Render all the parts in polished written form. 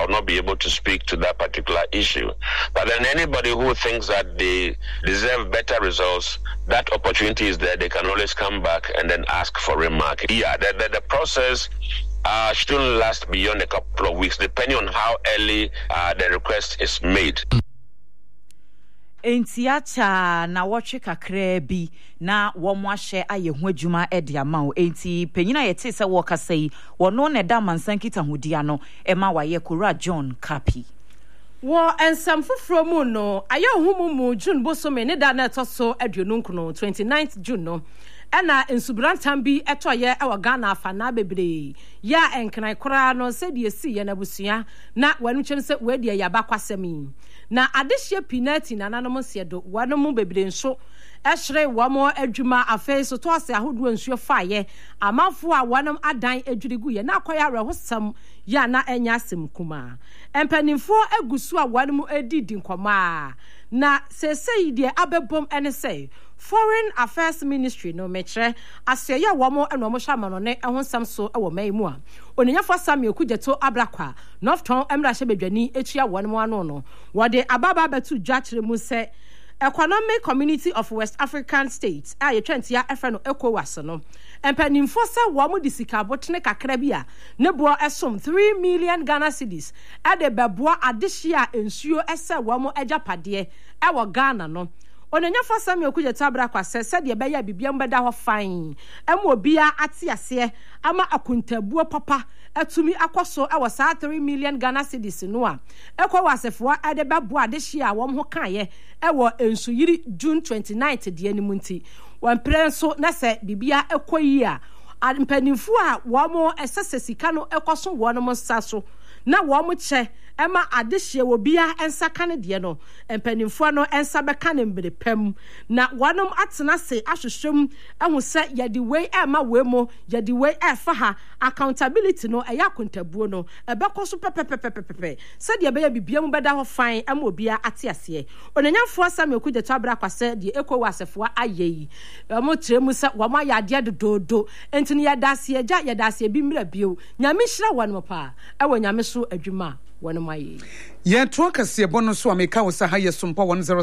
I'll not be able to speak to that particular issue. But then anybody who thinks that they deserve better results, that opportunity is there. They can always come back and then ask for remark. Yeah, the process shouldn't last beyond a couple of weeks, depending on how early the request is made. Entiacha na watche kakra bi na womo ahye aye ho adwuma e de ama o enti penyina yete se wo kasa yi wono ne da mansan kita hodia no e ma waye Kura John Kapi wo ensam foforo mu no aye ohumumu June bosome ne da na etoso aduonu nkono 29th June no ena ensubrantam bi etoye e wa Ghana afana bebre ya enkenai kora no se de esi ye na busua na wanu chem se we de ya bakwasemi na adehye pinati na nanom siedo wanom bebre nso ehre wamo adwuma afei so to ase ahodo nsuo faaye amafo a wanom adan adwirigu ye na akoya rehosam ya na enya asem kuma empanimfo agusu a wanom edidi nkoma na sesei de abebom ene sei Foreign Affairs Ministry no metre aseye womo eno mo hwama ne ehonsam so ewo maimu a oninyafo Samuel Kujeto Abrakwa Northton Emra Shebedwani etua wono ano no wode ababa betu dwakire mu se Economic Community of West African States aye twentia efe no ECOWAS no empanimfo se womo disika botene kakra bia ne bo esom 3 million Ghana cedis ade beboa adehia ensuo ese womo agapade ewo Ghana no Onenyafa Samuel Kujeto Abrakwa se de beya bibiam beda ho fan ema obia ate ase ama akuntabuo papa atumi akoso e wo saa 3 million Ghana cedis no a ECOWAS ade bebo adehye a wom ho kaye e wo ensuyiri June 29th de animu nti wan prenso na se bibia ekoyi a mpanimfu a wom esese sika no ekoso wonom saso na wom che ema adehye obia ensa kane de no empanimfo no ensa beka ne mbrepam na wanom atena se ahwehwem ehu se yedi we ema we mo yedi we efa ha accountability no eya kontabuo no ebekoso pepepepepepe se de beya bibiam beda ho fan ema obia ate ase onanyafo Samuel Kujeto Abrakwa se de ECOWAS ayeyi mo tremu se wama yade dodo entini yadase eja yadase bi mra bio nyame hira wanom pa ewo nyame so adwuma one my yeah talk as a bonus so ameka was a higher sumpa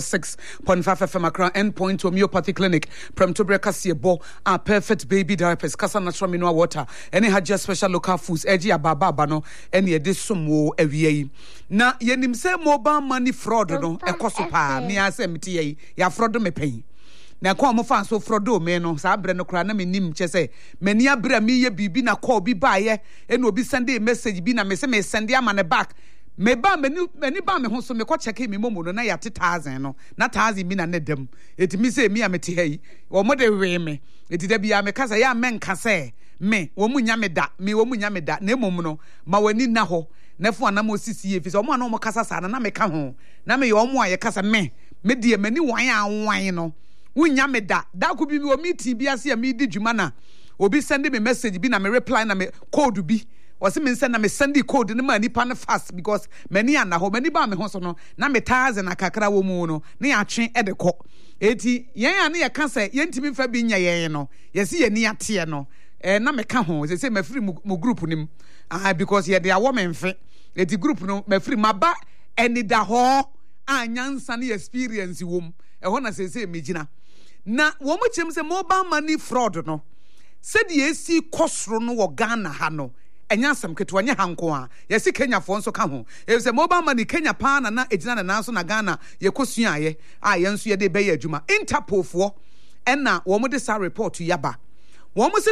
106.5 FM Accra endpoint homeopathy clinic from Tobreka Siebo a perfect baby diapers kasa natural mineral water any haja special local foods eji ababa no any edisum wo awie na yenim se mobile money fraud no ekoso pa me asem tie ya fraud me pen na kwa mo fa so frodo me no sa bre no kra na me nim che se mani abra me ye bibi na call bi baaye e no obi send a message bi na me se me send am na back me ba mani ba me ho so me ko check me momo no na ya 1000 no na 1000 mi na nedam etimi se mi amete hayi wo mo de we me etida bia me kasa ya men kasa me wo mu nya me da na emom no ma wani na ho na fu anam osisi efi so mo na mo kasa sa na me ka ho na me yo mo aye kasa me die mani wan no wunya me da ku bi o meeting bi ase me di dwuma na obi send me message bi na me reply na me code bi o se me send na me send code na ma nipa na fast because many ana ho many ba me ho so no na me 1000 akakra wo mu no na ya twen e de ko eti yen ya na ye ka se yen timi fa bi nya yen no ye se ye ni ate no na me ka ho se me free mu group nim because ye de awo me mfe eti group no me free maba eni da ho anyansa na experience wom e ho na se me gina na wo mo chem se mobile money fraud no se de esi kosro no wo Ghana ha no enya sam keto anya hanko a yesi Kenya fo nso ka ho e se mobile money Kenya pa na ejina na so na Ghana ye kosua ye a ye nso ye de be ye adwuma Interpol fo ena wo mo de sa report yaba wo mo se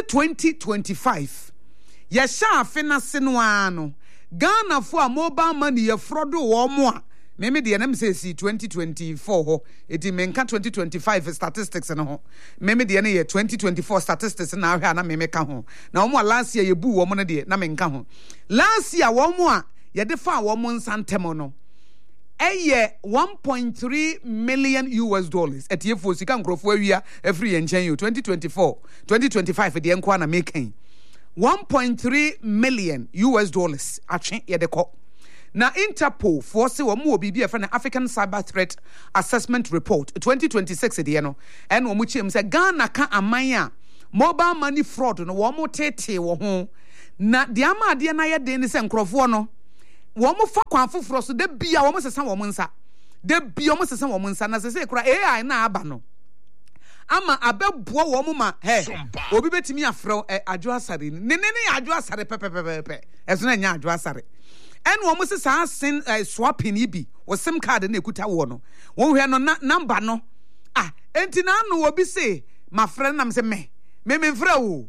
2025 ye sha afina se no ano Ghana fo a mobile money ye fraud wo mo a me de na me say 2024 ho eti menka 2025 statistics no ho me de na ye 2024 statistics na ahwe na me ka ho na omo last year ye bu wo mo no de na menka ho last year wo mo a ye de fa wo mo nsantem no eye 1.3 million US dollars eti efo sika nkrofo awia every yenchen you 2025 de enko na mekan 1.3 million US dollars atwe ye de ko na Interpol force wo mo obibi e fa na African Cyber Threat Assessment Report 2026 de no en wo mo chiem se Ghana ka aman a mobile money fraud no wo mo tete wo ho na de ama de na ye de ne se nkrofo no wɔn fa kwan foforɔ so de bia wɔn sesa wɔn nsa de bia wɔn sesa wɔn nsa na sese kura AI na aba no ama abɛboa wɔn ma obi betumi afrɛ adwo asare ne adwo asare pɛpɛpɛpɛ ɛso na nya adwo asare ɛna wɔn sesa sen swapping yi bi o sim card na ekuta wɔ no wɔn hwɛ no number no enti na no obi say ma frɛ nam sɛ me frɛ wo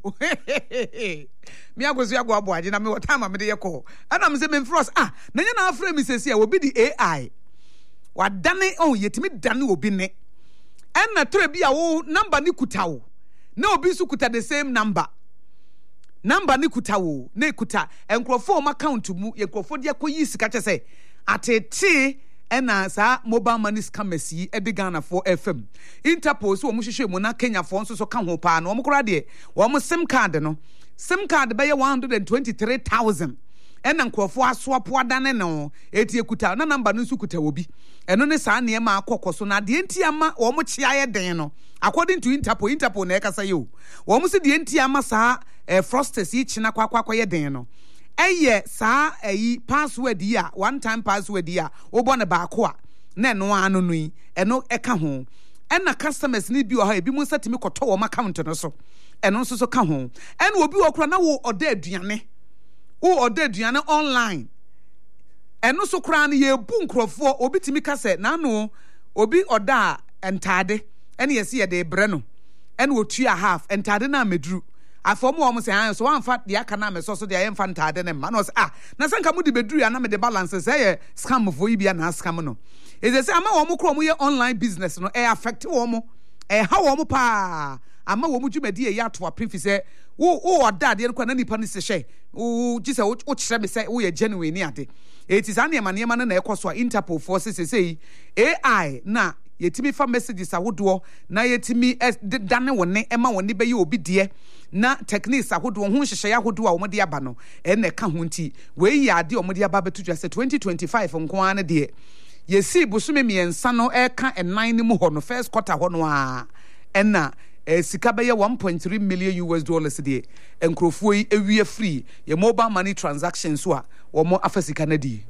me agosu agwa aboaje na me wota ma me de yekɔ ana me sɛ me frɛ na nya na afrɛ me sesi a obi di AI wadane yetimi dane obi ne ɛna tore bi a wo number ni kuta wo na obi su kuta the same number ni kuta wo na kuta enkrofo ma account mu yekrofo de akoyi sika kyɛ sɛ atete ɛna saa mobile money scammers yi ɛde Ghana for FM Interpol so wɔn hwehwɛ mu na Kenya for nso so ka ho paa na wɔn kora deɛ wɔn sim card bɛyɛ 123,000 ɛna nkrofo asoapo adane no etie kuta na number no nso kuta obi ɛno ne saa nneɛma akɔkɔ so na deɛ nti ama wɔn kyia yɛ den no according to Interpol na ɛkasa yɛ o wɔn se deɛ nti ama saa frosters yi kyina kwakwa yɛ den no ɛyɛ saa password yi a one time password yi a wobɔ ne baako a na ɛno ano no yi ɛno ɛka ho ɛna customers ni bi wɔ ha ebi mu nsa timi kɔtɔ wɔn account no so ɛno nso so ka ho ɛna obi wɔ kora na wo ɔda aduane online ɛno so kora no yɛ bu nkrɔfoɔ obi timi ka sɛ naano obi ɔda ntade ɛna yɛsi yɛ de brɛ no ɛna otua half ntade na meduru afɔm wɔn sɛ so amfa de aka na meso so de ayɛ mfa ntade ne ma no sɛ na sɛ nka mu de beduru ya na me de balance sɛ yɛ scam fo yi bia na scam no ɛsɛ sɛ ama wɔn kro mu yɛ online business no affect wɔn ha wɔn pa ama wɔn dwumadi yɛ ato aprefi sɛ wo ɔda de no kwa na nipa no se hwɛ wo gye sɛ wo kyerɛ me sɛ wo yɛ genuine ni ade eti saa nneɛma no na ɛkɔ so a Interpol for sɛ AI na yɛtimi fa messages ahodoɔ na yɛtimi dane wɔne ɛma wɔne bɛyɛ obi deɛ na techniques ahodoɔ ho hyehyɛ ahodoɔ a wɔn de aba no ɛna ɛka ho nti wei yɛ ade wɔn de aba bɛto dwa sɛ 2025 nko ara ne deɛ yɛsi bosome mmiɛnsa no ɛka ɛnan ne mu hɔ no first quarter hɔ no a ɛna sika bɛyɛ $1.3 million deɛ nkurɔfoɔ yi ewie free yɛ mobile money transactions so a wɔn afa sika na die.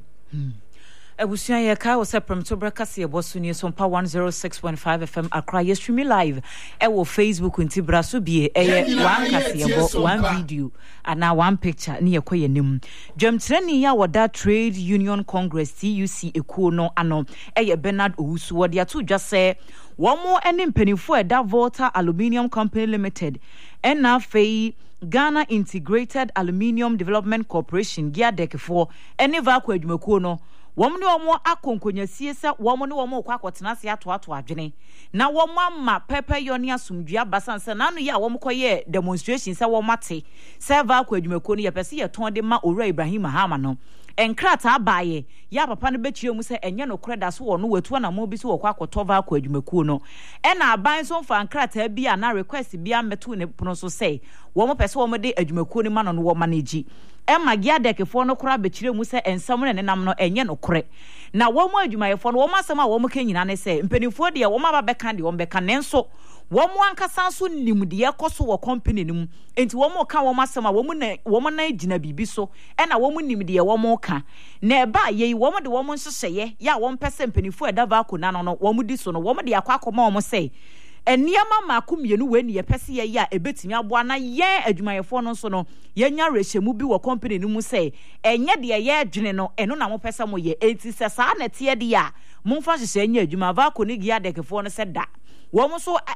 Abusua ye ka wo se Premto Breakfast ye bosu ni so mpa 106.5 FM Accra ye stream live e wo Facebook nti braso bie e ye one kase ye bo one video ana one picture ni ye koye nim dwamtrani ya woda Trade Union Congress TUC ekuo no ano e ye Bernard Owusu wo de ato dwa se wo mo ene mpanifo e da Volta Aluminium Company Limited na fei Ghana Integrated Aluminium Development Corporation GIADEC for ene va kwa adwumakuo no wɔn ne wɔn akonkonyasie sɛ wɔn ne wɔn kɔ akɔtena se ato adwene na wɔn ama pɛpɛ yɔ ne asomdua basan sɛ nanu yɛ a wɔn kɔ yɛ demonstration sɛ wɔn ate sɛ va akɔ adwumakuo no yɛ pɛ sɛ yɛ tɔn de ma Owura Ibrahim Mahama no enkrata abaye ya papa no bekyire mu sɛ enye no kreda so wɔ no watu na mo bi so wɔ kɔ akɔtɔ va akɔ adwumakuo no ɛna aban so mfa nkrata bi a na request bi ameto ne pono so sɛ wɔn pɛ sɛ wɔn de adwumakuo no ma no wɔn manage ɛma GIADEC fo no kora bekyire mu sɛ ensam ne nenam no enye no kore na wɔn adwumayefo no wɔn asɛm a wɔn ka nyina ne sɛ mpanimfo de wɔn aba bɛka de wɔn bɛka nenso wɔn ankasa so nim de yɛkɔ so wɔ company no mu enti wɔn ka wɔn asɛm a wɔn na gyina bibi so ɛna wɔn nim de wɔn ka na ɛba yɛ wɔn de wɔn nhyehyɛyɛ ya wɔn pɛ sɛ mpanimfo ɛda vaako na no wɔn di so no wɔn de akɔ akɔma wɔn sɛ eniama maako mienu we ne yɛpɛse yɛ ya ebetimi aboa na yɛ adwumayɛfo no so no yɛnya rehyɛmu bi wɔ company no mu sɛ enye de yɛ adwene no ɛno na mo pɛsɛ mo yɛ enti sɛ saa na tie de ya momfa hyehyɛ nya adwuma vaako ne GIADEC fo no sɛ da wɔn so